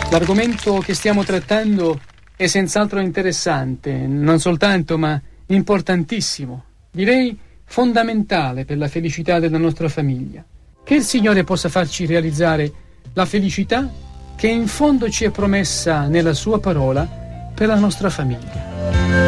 L'argomento che stiamo trattando è senz'altro interessante, non soltanto, ma importantissimo, direi fondamentale per la felicità della nostra famiglia. Che il Signore possa farci realizzare la felicità che in fondo ci è promessa nella sua parola per la nostra famiglia.